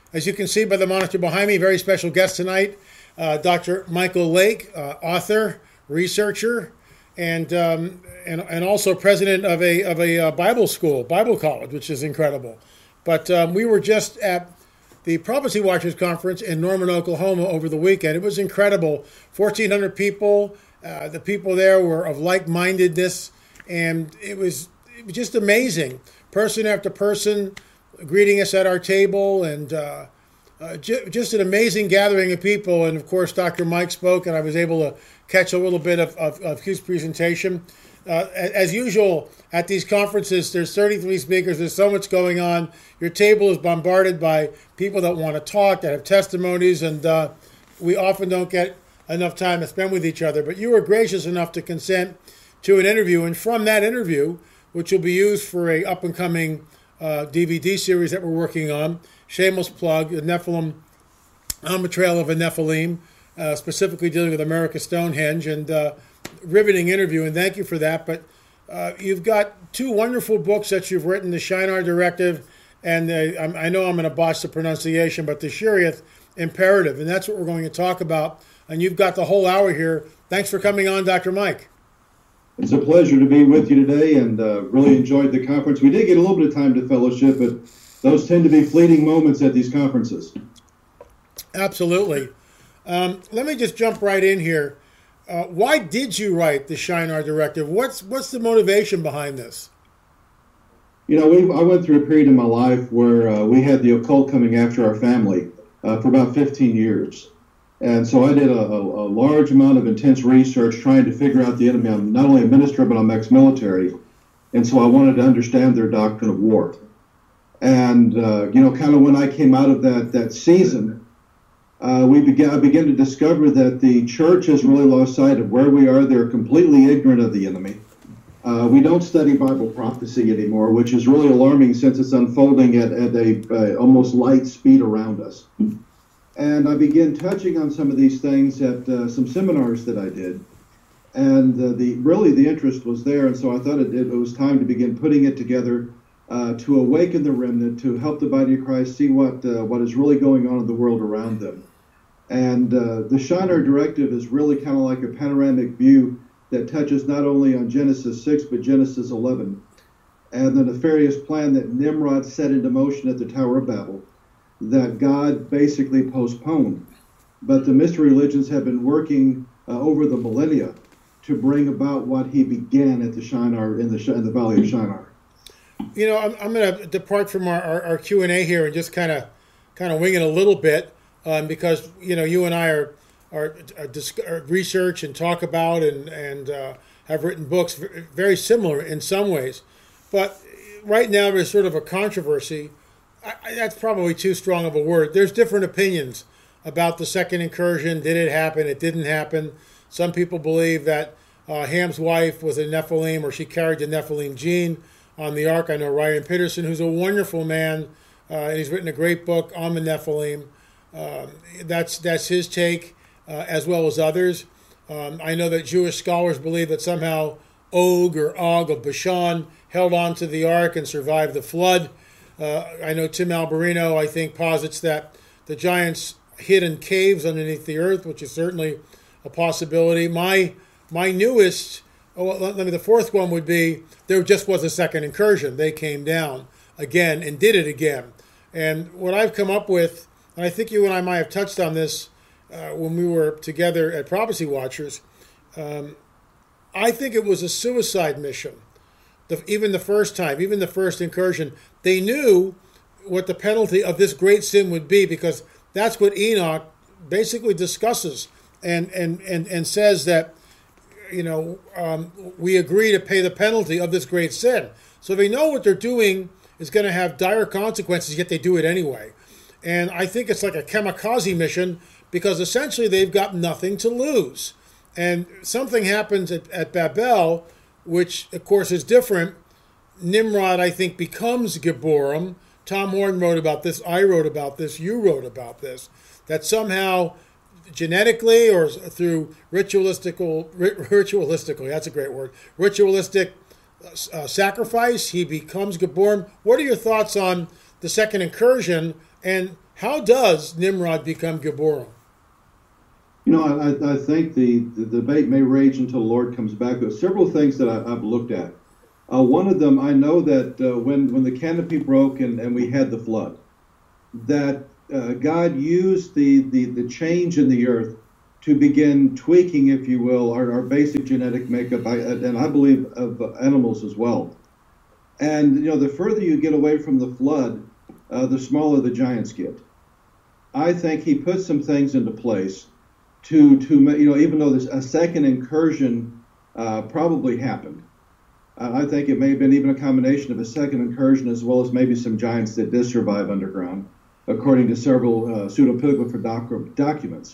As you can see by the monitor behind me, very special guest tonight, Dr. Michael Lake, author, researcher, and also president of a Bible school, Bible college, which is incredible. But we were just at the Prophecy Watchers Conference in Norman, Oklahoma over the weekend. It was incredible. 1,400 people. The people there were of like-mindedness, and it was just amazing. Person after person greeting us at our table, and just an amazing gathering of people. And, of course, Dr. Mike spoke, and I was able to catch a little bit of his presentation. As usual, at these conferences, there's 33 speakers. There's so much going on. Your table is bombarded by people that want to talk, that have testimonies, and we often don't get enough time to spend with each other. But you were gracious enough to consent to an interview, and from that interview, which will be used for a up-and-coming DVD series that we're working on, shameless plug, the Nephilim, On the Trail of a Nephilim, specifically dealing with America's Stonehenge, and riveting interview, and thank you for that. But you've got two wonderful books that you've written, the Shinar Directive, and I know I'm going to botch the pronunciation, but the Shirioth Imperative, and that's what we're going to talk about. And you've got the whole hour here. Thanks for coming on, Dr. Mike. It's a pleasure to be with you today, and really enjoyed the conference. We did get a little bit of time to fellowship, but those tend to be fleeting moments at these conferences. Absolutely. Let me just jump right in here. Why did you write the Shinar Directive? What's the motivation behind this? You know, I went through a period in my life where we had the occult coming after our family for about 15 years. And so I did a large amount of intense research trying to figure out the enemy. I'm not only a minister, but I'm ex-military. And so I wanted to understand their doctrine of war. And, kind of when I came out of that season, I began to discover that the church has really lost sight of where we are. They're completely ignorant of the enemy. We don't study Bible prophecy anymore, which is really alarming since it's unfolding at a almost light speed around us. And I began touching on some of these things at some seminars that I did. And the interest was there, and so I thought it was time to begin putting it together to awaken the remnant, to help the body of Christ see what is really going on in the world around them. And the Shinar Directive is really kind of like a panoramic view that touches not only on Genesis 6, but Genesis 11, and the nefarious plan that Nimrod set into motion at the Tower of Babel, that God basically postponed. But the mystery religions have been working over the millennia to bring about what he began at the Shinar, in the Valley of Shinar. You know, I'm going to depart from our Q&A here and just kind of wing it a little bit, because you and I are research and talk about and have written books very similar in some ways, but right now there's sort of a controversy. That's probably too strong of a word. There's different opinions about the second incursion. Did it happen? It didn't happen. Some people believe that Ham's wife was a Nephilim, or she carried the Nephilim gene on the ark. I know Ryan Peterson, who's a wonderful man, and he's written a great book on the Nephilim. That's his take, as well as others. I know that Jewish scholars believe that somehow Og of Bashan held on to the ark and survived the flood. I know Tim Alberino, I think, posits that the giants hid in caves underneath the earth, which is certainly a possibility. My newest, the fourth one would be, there just was a second incursion. They came down again and did it again. And what I've come up with, and I think you and I might have touched on this when we were together at Prophecy Watchers, I think it was a suicide mission. Even the first incursion, they knew what the penalty of this great sin would be, because that's what Enoch basically discusses and says that, we agree to pay the penalty of this great sin. So they know what they're doing is going to have dire consequences, yet they do it anyway. And I think it's like a kamikaze mission, because essentially they've got nothing to lose. And something happens at Babel, which, of course, is different. Nimrod, I think, becomes Gibborim. Tom Horn wrote about this. I wrote about this. You wrote about this. That somehow, genetically or through ritualistic, that's a great word, ritualistic sacrifice, he becomes Gibborim. What are your thoughts on the second incursion, and how does Nimrod become Gibborim? I think the debate may rage until the Lord comes back. There's several things that I've looked at. One of them, I know that when the canopy broke and we had the flood, that God used the change in the earth to begin tweaking, if you will, our basic genetic makeup, and I believe of animals as well. And the further you get away from the flood, the smaller the giants get. I think He put some things into place to even though there's a second incursion probably happened. I think it may have been even a combination of a second incursion as well as maybe some giants that did survive underground, according to several pseudepigrapha documents.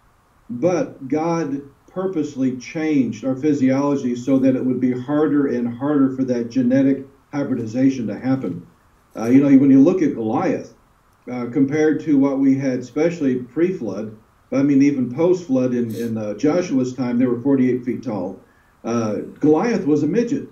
But God purposely changed our physiology so that it would be harder and harder for that genetic hybridization to happen. When you look at Goliath, compared to what we had, especially pre-flood, even post-flood in Joshua's time, they were 48 feet tall. Goliath was a midget.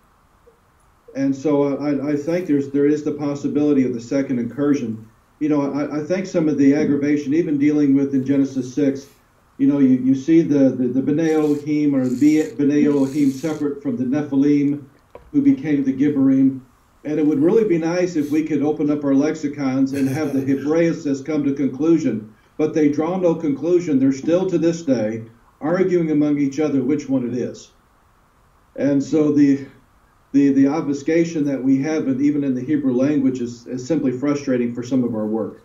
And so I think there is the possibility of the second incursion. I think some of the aggravation, even dealing with in Genesis 6, you see the B'nai Elohim or the B'nai Elohim separate from the Nephilim, who became the Gibborim. And it would really be nice if we could open up our lexicons and have the Hebraicists come to conclusion. But they draw no conclusion. They're still to this day arguing among each other which one it is. And so the obfuscation that we have, and even in the Hebrew language, is simply frustrating for some of our work.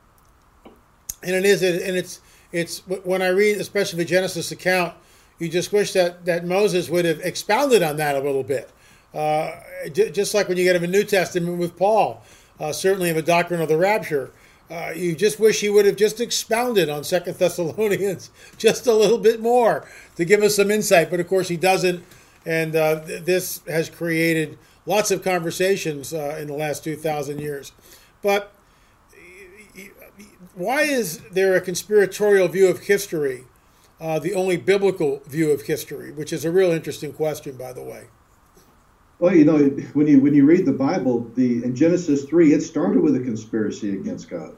And it's when I read, especially the Genesis account, you just wish that Moses would have expounded on that a little bit. Just like when you get in the New Testament with Paul, certainly in the doctrine of the rapture, you just wish he would have just expounded on 2 Thessalonians just a little bit more to give us some insight. But of course he doesn't. And this has created lots of conversations in the last 2,000 years. But why is there a conspiratorial view of history, the only biblical view of history, which is a real interesting question, by the way? Well, when you read the Bible, in Genesis 3, it started with a conspiracy against God.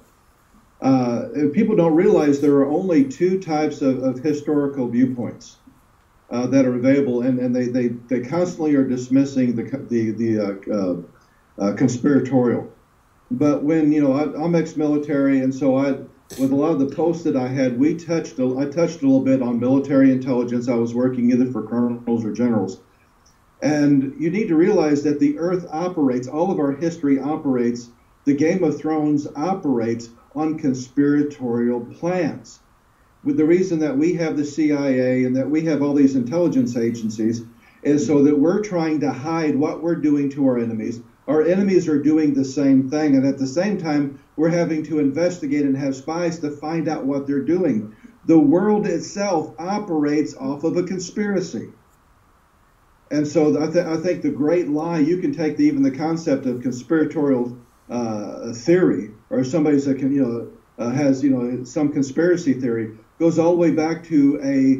People don't realize there are only two types of historical viewpoints that are available, and they constantly are dismissing the conspiratorial. But when I'm ex-military, and so with a lot of the posts that I had, I touched a little bit on military intelligence. I was working either for colonels or generals, and you need to realize that the Earth operates, all of our history operates, the Game of Thrones operates on conspiratorial plans. With the reason that we have the CIA and that we have all these intelligence agencies is so that we're trying to hide what we're doing to our enemies. Our enemies are doing the same thing, and at the same time, we're having to investigate and have spies to find out what they're doing. The world itself operates off of a conspiracy. And so I think the great lie, you can take even the concept of conspiratorial theory, or somebody that has some conspiracy theory, goes all the way back to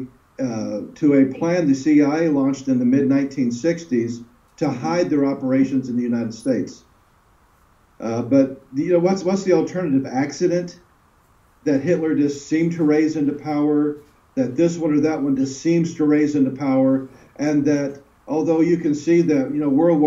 a plan the CIA launched in the mid-1960s to hide their operations in the United States. But what's the alternative? Accident? That Hitler just seemed to raise into power, that this one or that one just seems to raise into power, and that although you can see that world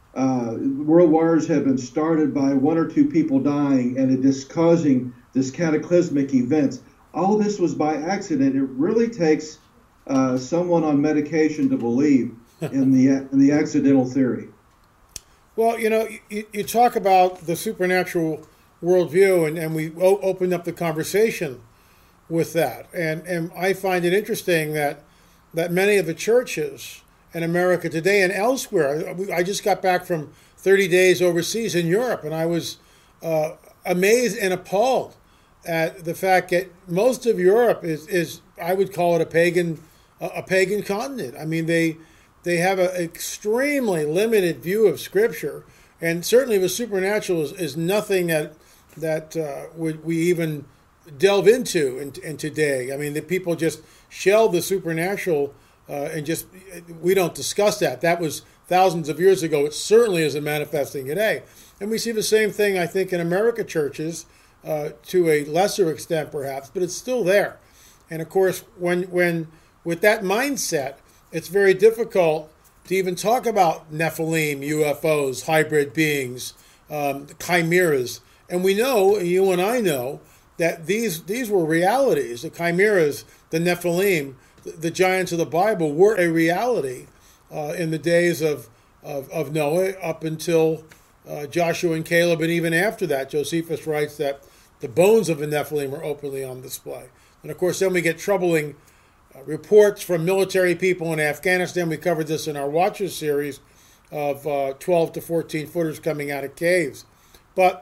wars have been started by one or two people dying and it is causing this cataclysmic event, all this was by accident. It really takes someone on medication to believe in the accidental theory. Well, you talk about the supernatural worldview, and we opened up the conversation with that. And I find it interesting that many of the churches in America today and elsewhere, I just got back from 30 days overseas in Europe, and I was amazed and appalled at the fact that most of Europe is I would call it a pagan continent. I mean, they have an extremely limited view of Scripture, and certainly the supernatural is nothing that we even delve into in today. I mean, the people just shelve the supernatural and we don't discuss that. That was thousands of years ago. It certainly isn't manifesting today. And we see the same thing, I think, in America churches, to a lesser extent perhaps, but it's still there. And of course, when with that mindset, it's very difficult to even talk about Nephilim, UFOs, hybrid beings, chimeras. And we know, you and I know, that these were realities. The chimeras, the Nephilim, the giants of the Bible were a reality in the days of Noah up until Joshua and Caleb, and even after that. Josephus writes that the bones of the Nephilim were openly on display. And of course, then we get troubling reports from military people in Afghanistan. We covered this in our Watchers series of 12 to 14 footers coming out of caves. But,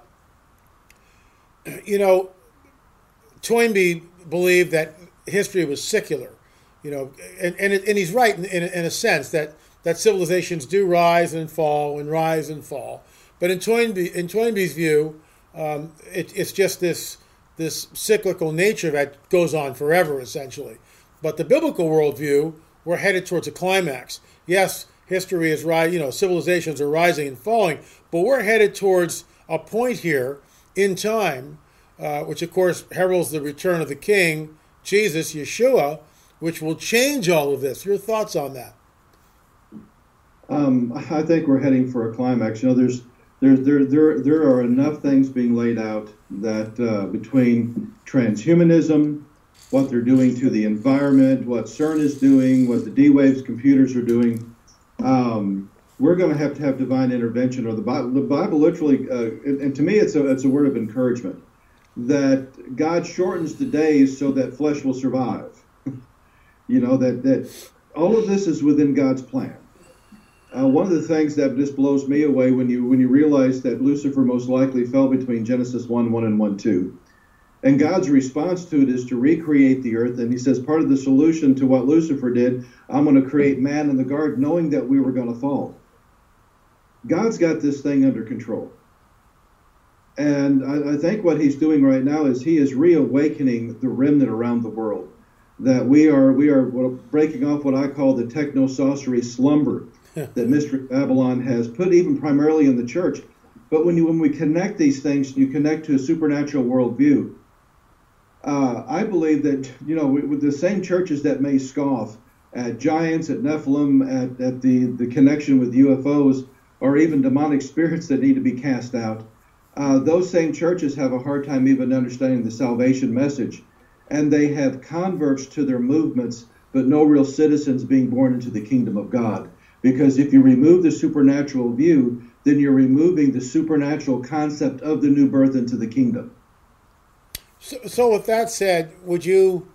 Toynbee believed that history was secular, and he's right in a sense that civilizations do rise and fall and rise and fall. But in Toynbee's view, it's just this cyclical nature that goes on forever, essentially. But the biblical worldview, we're headed towards a climax. Yes, history is rising, civilizations are rising and falling, but we're headed towards a point here in time, which of course heralds the return of the King, Jesus, Yeshua, which will change all of this. Your thoughts on that? I think we're heading for a climax. There are enough things being laid out that between transhumanism, what they're doing to the environment, what CERN is doing, what the D-Waves computers are doing, we're going to have divine intervention. Or the Bible literally, and to me, it's a word of encouragement that God shortens the days so that flesh will survive. That all of this is within God's plan. One of the things that just blows me away when you realize that Lucifer most likely fell between Genesis 1:1 and 1:2. And God's response to it is to recreate the earth. And he says part of the solution to what Lucifer did, I'm going to create man in the garden, knowing that we were going to fall. God's got this thing under control. And I think what he's doing right now is he is reawakening the remnant around the world. That we are breaking off what I call the techno-sorcery slumber that Mystery Babylon has put even primarily in the church. But when we connect these things, you connect to a supernatural worldview. I believe that, with the same churches that may scoff at giants, at Nephilim, at the connection with UFOs, or even demonic spirits that need to be cast out, those same churches have a hard time even understanding the salvation message. And they have converts to their movements, but no real citizens being born into the kingdom of God. Because if you remove the supernatural view, then you're removing the supernatural concept of the new birth into the kingdom. So with that said, would you,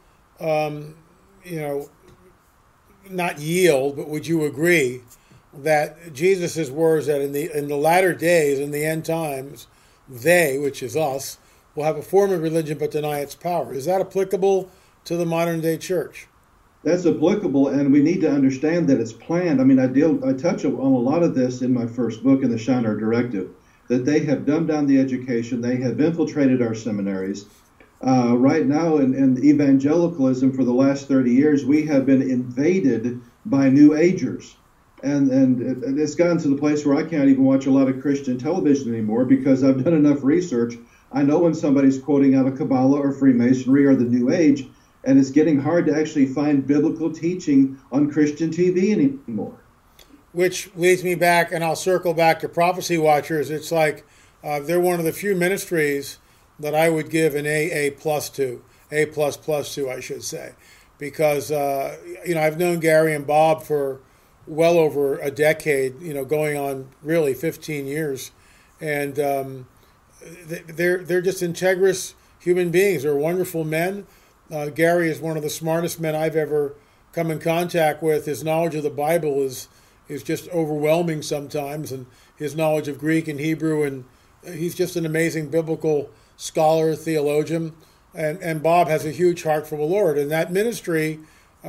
not yield, but would you agree that Jesus' words that in the latter days, in the end times, they, which is us, will have a form of religion but deny its power? Is that applicable to the modern day church? That's applicable, and we need to understand that it's planned. I mean, I touch on a lot of this in my first book, in the Shinar Directive, that they have dumbed down the education, they have infiltrated our seminaries. Right now, in evangelicalism for the last 30 years, we have been invaded by New Agers. And it's gotten to the place where I can't even watch a lot of Christian television anymore because I've done enough research. I know when somebody's quoting out of Kabbalah or Freemasonry or the New Age, and it's getting hard to actually find biblical teaching on Christian TV anymore. Which leads me back, and I'll circle back to Prophecy Watchers. It's like they're one of the few ministries that I would give an A+ to, A++ to, I should say. Because, I've known Gary and Bob for well over a decade, going on really 15 years. And they're just integrous human beings. They're wonderful men. Gary is one of the smartest men I've ever come in contact with. His knowledge of the Bible is just overwhelming sometimes, and his knowledge of Greek and Hebrew, and he's just an amazing biblical scholar, theologian. And Bob has a huge heart for the Lord, and that ministry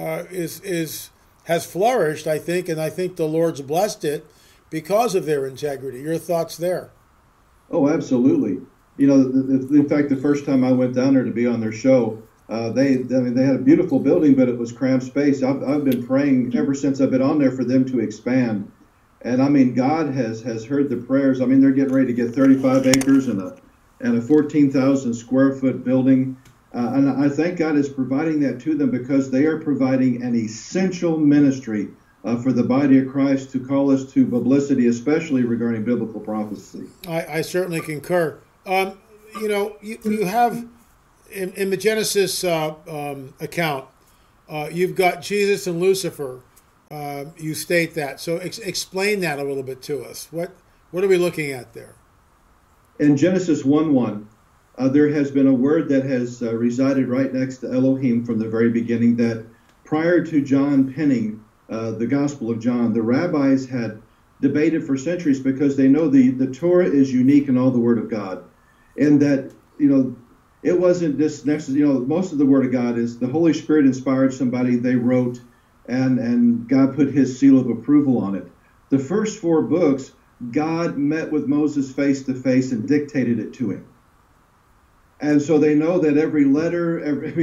has flourished, I think, and I think the Lord's blessed it because of their integrity. Your thoughts there? Oh, absolutely. In fact, the first time I went down there to be on their show, they had a beautiful building, but it was cramped space. I've been praying ever since I've been on there for them to expand. And I mean, God has heard the prayers. I mean, they're getting ready to get 35 acres and a 14,000 square foot building. And I think God is providing that to them because they are providing an essential ministry for the body of Christ to call us to publicity, especially regarding biblical prophecy. I certainly concur. You have in the Genesis account, you've got Jesus and Lucifer. You state that. So explain that a little bit to us. What are we looking at there? In Genesis 1:1, there has been a word that has resided right next to Elohim from the very beginning, that prior to John penning the Gospel of John, the rabbis had debated for centuries because they know the Torah is unique in all the Word of God. And that, it wasn't this next, most of the Word of God is the Holy Spirit inspired somebody, they wrote, and God put his seal of approval on it. The first 4 books, God met with Moses face to face and dictated it to him. And so they know that every letter,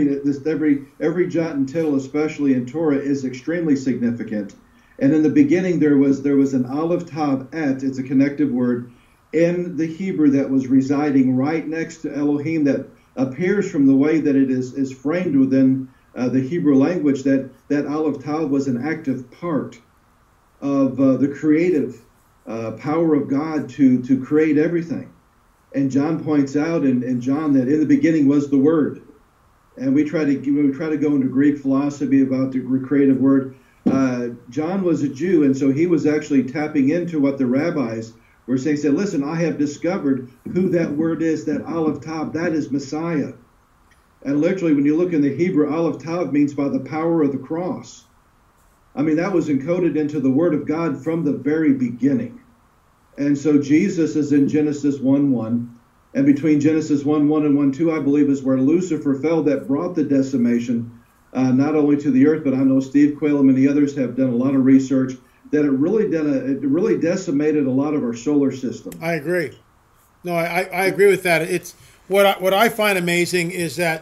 every jot and tittle, especially in Torah, is extremely significant. And in the beginning, there was an Aleph Tav Et, it's a connective word, in the Hebrew that was residing right next to Elohim, that appears from the way that it is framed within the Hebrew language, that Aleph Tav was an active part of the creative power of God to create everything. And John points out in John that in the beginning was the Word. And we try to go into Greek philosophy about the creative word. John was a Jew, and so he was actually tapping into what the rabbis were saying. He said, listen, I have discovered who that word is, that Aleph Tav, that is Messiah. And literally, when you look in the Hebrew, Aleph Tav means by the power of the cross. I mean, that was encoded into the Word of God from the very beginning. And so Jesus is in Genesis 1:1. And between Genesis 1:1 and 1:2, I believe, is where Lucifer fell, that brought the decimation, not only to the earth, but I know Steve Quayle and many others have done a lot of research, that it really decimated a lot of our solar system. I agree. No, I agree with that. It's what I find amazing is that,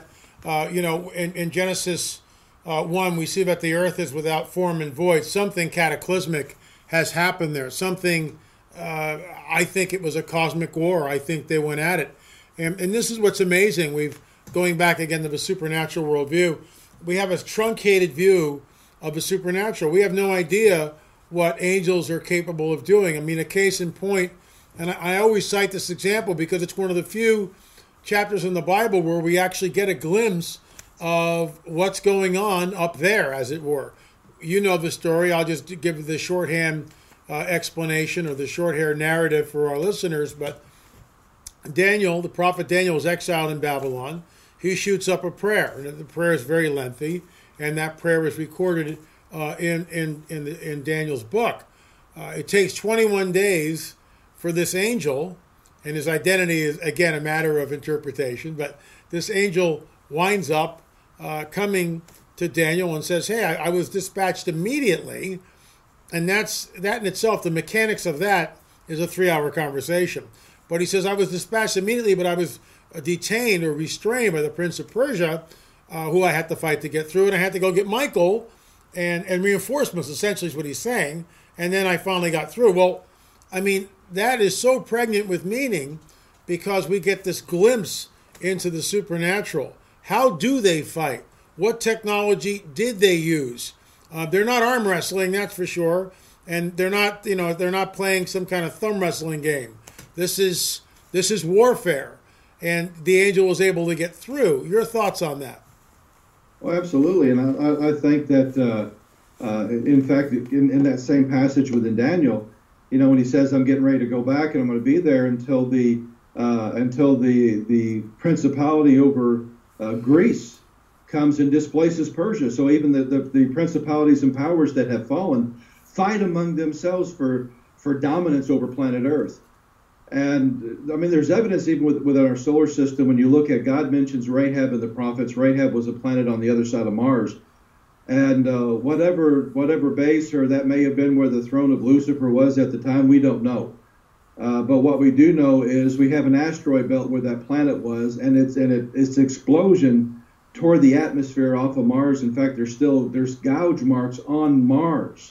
in Genesis 1, we see that the earth is without form and void. Something cataclysmic has happened there. Something, I think it was a cosmic war. I think they went at it. And this is what's amazing. Going back again to the supernatural worldview, we have a truncated view of the supernatural. We have no idea what angels are capable of doing. I mean, a case in point, and I always cite this example because it's one of the few chapters in the Bible where we actually get a glimpse of what's going on up there, as it were. You know the story. I'll just give the shorthand explanation or the shorthand narrative for our listeners. But Daniel, the prophet Daniel, was exiled in Babylon. He shoots up a prayer, and the prayer is very lengthy, and that prayer is recorded in Daniel's book. It takes 21 days for this angel, and his identity is, again, a matter of interpretation, but this angel winds up coming to Daniel and says, hey, I was dispatched immediately, and that in itself, the mechanics of that is a 3-hour conversation. But he says, I was dispatched immediately, but I was detained or restrained by the prince of Persia, who I had to fight to get through, and I had to go get Michael and reinforcements, essentially is what he's saying, and then I finally got through. Well, I mean, that is so pregnant with meaning because we get this glimpse into the supernatural. How do they fight? What technology did they use? They're not arm wrestling, that's for sure, and they're not playing some kind of thumb wrestling game. This is warfare, and the angel was able to get through. Your thoughts on that? Well, absolutely, and I think that in fact, in that same passage within Daniel, when he says, "I'm getting ready to go back and I'm going to be there until the principality over Greece comes and displaces Persia." So even the principalities and powers that have fallen fight among themselves for dominance over planet Earth. And I mean, there's evidence even within our solar system. When you look at, God mentions Rahab in the prophets. Rahab was a planet on the other side of Mars. And whatever base or that may have been where the throne of Lucifer was at the time, we don't know. But what we do know is we have an asteroid belt where that planet was, and its explosion toward the atmosphere off of Mars. In fact, there's gouge marks on Mars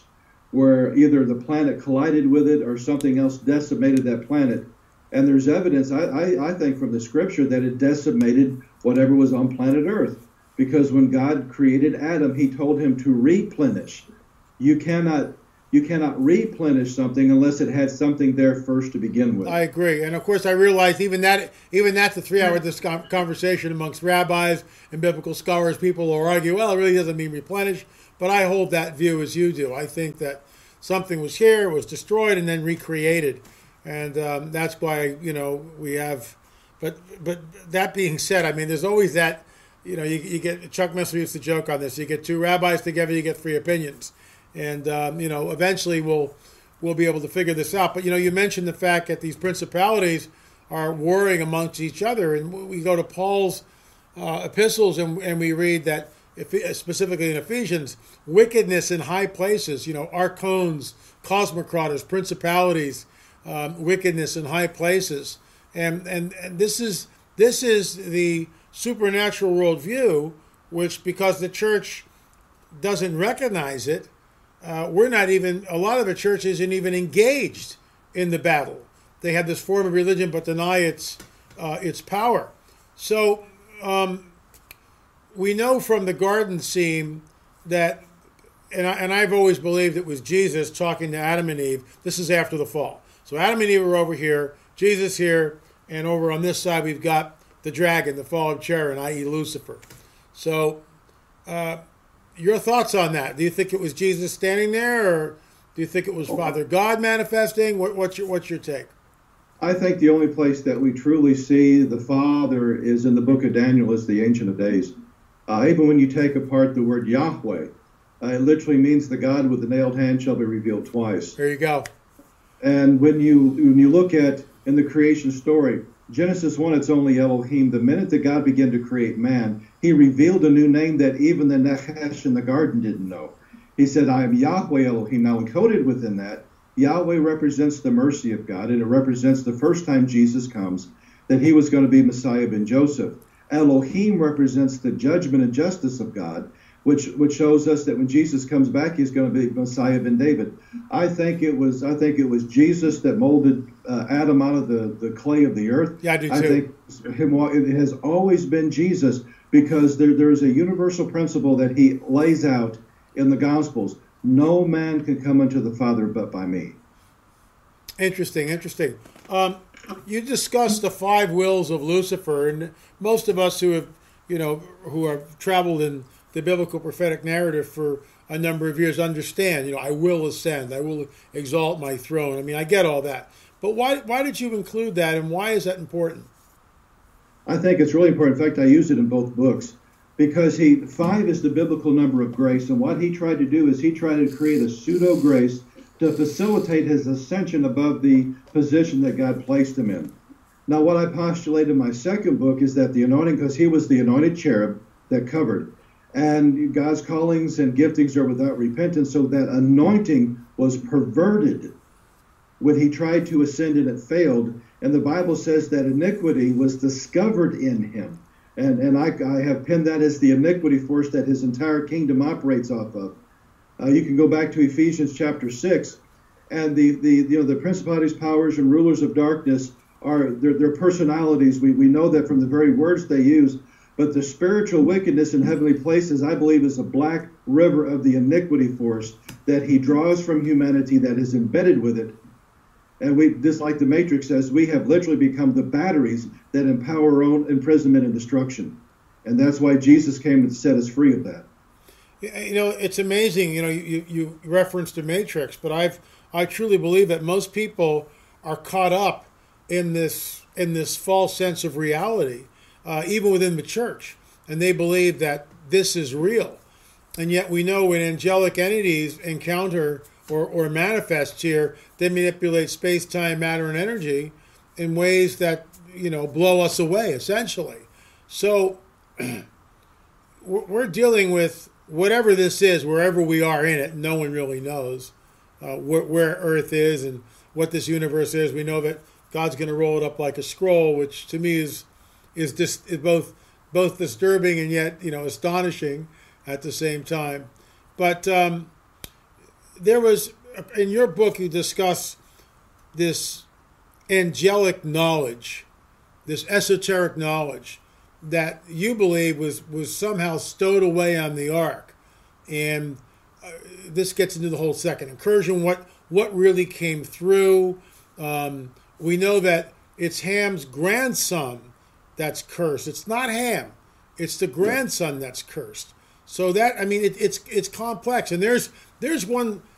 where either the planet collided with it or something else decimated that planet. And there's evidence, I think, from the scripture that it decimated whatever was on planet Earth. Because when God created Adam, he told him to replenish. You cannot replenish something unless it had something there first to begin with. I agree, and of course I realize even that's a 3 hour conversation amongst rabbis and biblical scholars. People will argue, well, it really doesn't mean replenish, but I hold that view as you do. I think that something was here, was destroyed, and then recreated, and that's why we have. But that being said, I mean, there's always that. You get Chuck Missler used to joke on this. You get two rabbis together, you get three opinions. And eventually we'll be able to figure this out. But you mentioned the fact that these principalities are warring amongst each other, and we go to Paul's epistles and we read that, specifically in Ephesians, wickedness in high places. Archons, cosmocrators, principalities, wickedness in high places, and this is the supernatural worldview, which, because the church doesn't recognize it. A lot of the church isn't even engaged in the battle. They have this form of religion but deny its power. So we know from the garden scene that, and I've always believed it was Jesus talking to Adam and Eve. This is after the fall. So Adam and Eve are over here, Jesus here, and over on this side we've got the dragon, the fall of Charon, i.e. Lucifer. So your thoughts on that? Do you think it was Jesus standing there, or do you think it was Father God manifesting? What's your take? I think the only place that we truly see the Father is in the book of Daniel, as the Ancient of Days. Even when you take apart the word Yahweh, it literally means the God with the nailed hand shall be revealed twice. There you go. And when you look at in the creation story, Genesis 1, it's only Elohim. The minute that God began to create man, he revealed a new name that even the Nachash in the garden didn't know. He said, I am Yahweh Elohim. Now, encoded within that, Yahweh represents the mercy of God, and it represents the first time Jesus comes, that he was going to be Messiah ben Joseph. Elohim represents the judgment and justice of God, which shows us that when Jesus comes back, he's going to be Messiah ben David. I think it was Jesus that molded Adam out of the clay of the earth. Yeah, I do too. I think it has always been Jesus, because there is a universal principle that he lays out in the Gospels. No man can come unto the Father but by me. Interesting. You discussed the 5 wills of Lucifer, and most of us who have traveled in the biblical prophetic narrative for a number of years understand. I will ascend, I will exalt my throne. I mean, I get all that, but why did you include that, and why is that important? I think it's really important. In fact, I use it in both books, because 5 is the biblical number of grace, and what he tried to do is he tried to create a pseudo grace to facilitate his ascension above the position that God placed him in. Now, what I postulate in my second book is that the anointing, because he was the anointed cherub that covered, and God's callings and giftings are without repentance, so that anointing was perverted when he tried to ascend and it failed. And the Bible says that iniquity was discovered in him. And I have pinned that as the iniquity force that his entire kingdom operates off of. You can go back to Ephesians chapter 6, and the principalities, powers, and rulers of darkness are their personalities. We know that from the very words they use. But the spiritual wickedness in heavenly places, I believe, is a black river of the iniquity force that he draws from humanity, that is embedded with it. And just like the Matrix says, we have literally become the batteries that empower our own imprisonment and destruction. And that's why Jesus came to set us free of that. It's amazing. You referenced the Matrix, but I truly believe that most people are caught up in this false sense of reality. Even within the church, and they believe that this is real. And yet we know when angelic entities encounter or manifest here, they manipulate space, time, matter, and energy in ways that, blow us away, essentially. So we're dealing with whatever this is, wherever we are in it. No one really knows where Earth is and what this universe is. We know that God's going to roll it up like a scroll, which to me is both disturbing and yet astonishing at the same time. But there was in your book you discuss this angelic knowledge, this esoteric knowledge that you believe was somehow stowed away on the ark, and this gets into the whole second incursion. What really came through? We know that it's Ham's grandson that's cursed. It's not Ham; it's the grandson that's cursed. So that, I mean, it's complex, and there's one